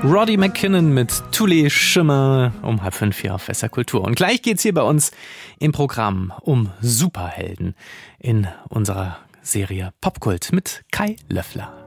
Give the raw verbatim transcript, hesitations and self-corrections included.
Roddy McKinnon mit Thule Schimmer um halb fünf hier auf S R Kultur. Und gleich geht's hier bei uns im Programm um Superhelden in unserer Serie Popkult mit Kai Löffler.